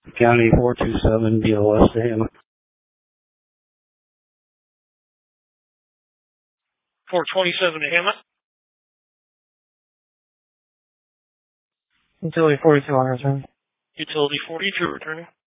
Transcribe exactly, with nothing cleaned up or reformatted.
County four two seven B O S to Hammond. four twenty-seven to Hammond. Utility forty-two on return. Utility forty-two returning.